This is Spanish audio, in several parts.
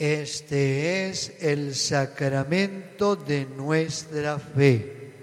Este es el sacramento de nuestra fe.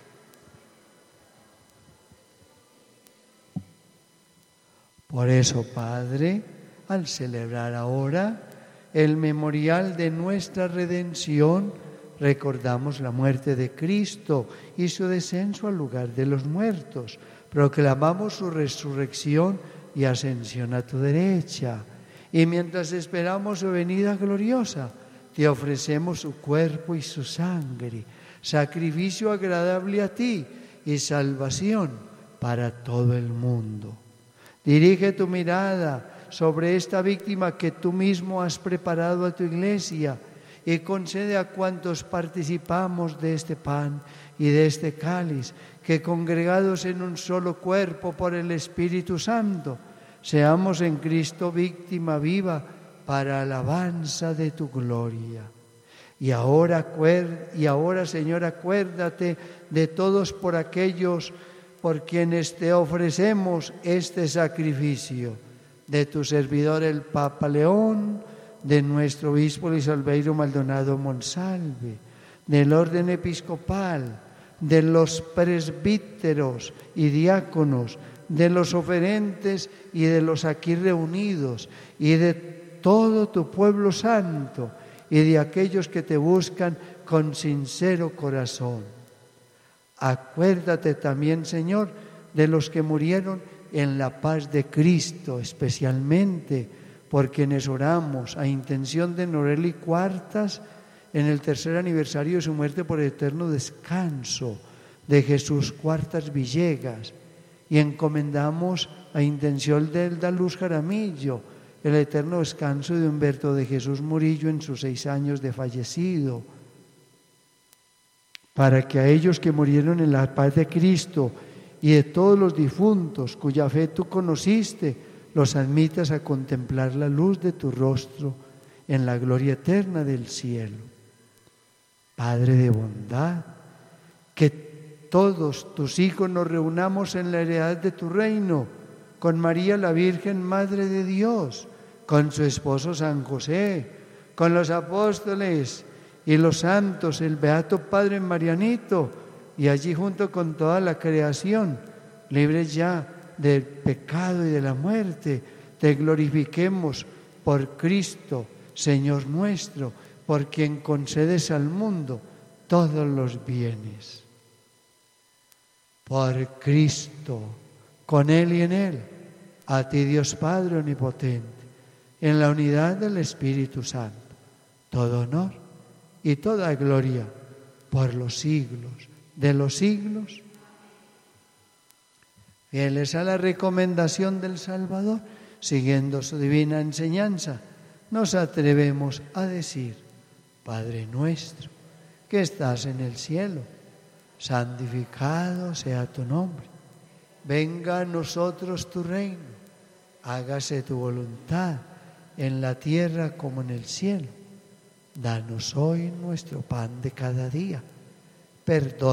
Por eso, Padre, al celebrar ahora el memorial de nuestra redención, recordamos la muerte de Cristo y su descenso al lugar de los muertos. Proclamamos su resurrección y ascensión a tu derecha. Y mientras esperamos su venida gloriosa, te ofrecemos su cuerpo y su sangre, sacrificio agradable a ti y salvación para todo el mundo. Dirige tu mirada sobre esta víctima que tú mismo has preparado a tu iglesia y concede a cuantos participamos de este pan y de este cáliz, que congregados en un solo cuerpo por el Espíritu Santo, seamos en Cristo víctima viva para alabanza de tu gloria. Y ahora, Señor, acuérdate de todos por aquellos por quienes te ofrecemos este sacrificio, de tu servidor el Papa León, de nuestro obispo Luis Albeiro Maldonado Monsalve, del orden episcopal, de los presbíteros y diáconos, de los oferentes y de los aquí reunidos, y de todo tu pueblo santo, y de aquellos que te buscan con sincero corazón. Acuérdate también, Señor, de los que murieron en la paz de Cristo, especialmente por quienes oramos a intención de Noreli Cuartas en el 3er aniversario de su muerte por eterno descanso, de Jesús Cuartas Villegas, y encomendamos a intención de Elda Luz Jaramillo el eterno descanso de Humberto de Jesús Murillo en sus 6 años de fallecido, para que a ellos que murieron en la paz de Cristo y de todos los difuntos cuya fe tú conociste, los admitas a contemplar la luz de tu rostro en la gloria eterna del cielo. Padre de bondad, que todos tus hijos nos reunamos en la heredad de tu reino, con María la Virgen, Madre de Dios, con su esposo San José, con los apóstoles y los santos, el Beato Padre Marianito, y allí junto con toda la creación, libres ya del pecado y de la muerte, te glorifiquemos por Cristo, Señor nuestro, por quien concedes al mundo todos los bienes. Por Cristo, con Él y en Él, a ti Dios Padre Omnipotente, en la unidad del Espíritu Santo, todo honor y toda gloria por los siglos de los siglos. Fieles a la recomendación del Salvador, siguiendo su divina enseñanza, nos atrevemos a decir: Padre nuestro, que estás en el cielo, santificado sea tu nombre. Venga a nosotros tu reino, hágase tu voluntad en la tierra como en el cielo. Danos hoy nuestro pan de cada día. Perdona